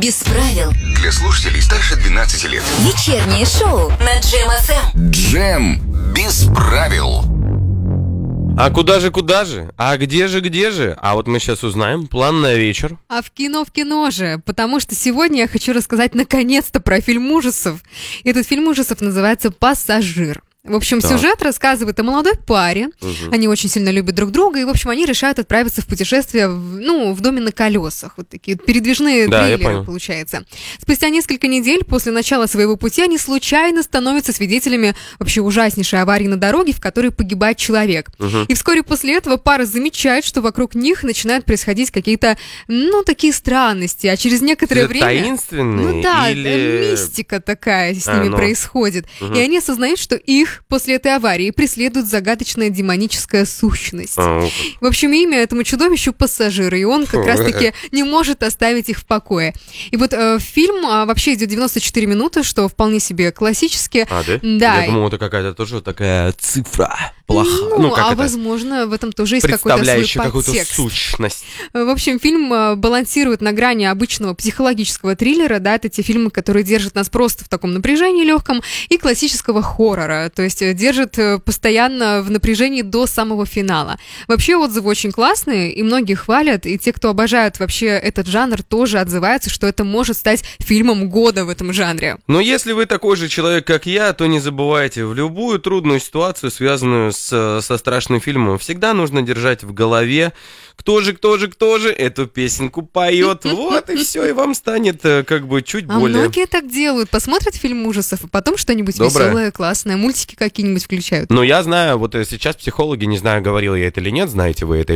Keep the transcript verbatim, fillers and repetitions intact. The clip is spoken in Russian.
Без правил. Для слушателей старше двенадцати лет. Вечернее шоу на Джем эф эм. Джем без правил. А куда же, куда же? А где же, где же? А вот мы сейчас узнаем. План на вечер. А в кино, в кино же, потому что сегодня я хочу рассказать наконец-то про фильм ужасов. Этот фильм ужасов называется «Пассажир». В общем, Так. сюжет рассказывает о молодой паре. Угу. Они очень сильно любят друг друга, и, в общем, они решают отправиться в путешествие, в, ну, в доме на колесах. Вот такие передвижные Да, я трейлеры, понял. получается. Спустя несколько недель после начала своего пути они случайно становятся свидетелями вообще ужаснейшей аварии на дороге, в которой погибает человек. Угу. И вскоре после этого пара замечает, что вокруг них начинают происходить какие-то, ну, такие странности, а через некоторое время... Таинственные? Ну да, или... э, мистика такая с А, ними ну. происходит. Мгм. И они осознают, что их после этой аварии преследует загадочная демоническая сущность. А, В общем, имя этому чудовищу «Пассажир», и он как раз-таки не может оставить их в покое. И вот э, фильм а, вообще идет девяносто четыре минуты, что вполне себе классически. а, да? Да. Я думал, это какая-то тоже такая цифра плохая. Ну, как а это? возможно, в этом тоже есть какой-то свой Представляющая какую-то подтекст. сущность. В общем, фильм э, балансирует на грани обычного психологического триллера, да, это те фильмы, которые держат нас просто в таком напряжении легком, и классического хоррора, то есть э, держат э, постоянно в напряжении до самого финала. Вообще отзывы очень классные, и многие хвалят, и те, кто обожают вообще этот жанр, тоже отзываются, что это может стать фильмом года в этом жанре. Но если вы такой же человек, как я, то не забывайте, в любую трудную ситуацию, связанную с, со страшным фильмом, всегда нужно держать в голове, кто же, кто же, кто же эту песенку поет. Вот и все, и вам станет э, как бы чуть А более... многие так делают, посмотрят фильм ужасов, а потом что-нибудь Доброе. веселое, классное, мультики какие-нибудь включают. Но я знаю, вот э, сейчас психологи, не знаю, говорил я это или нет, знаете вы это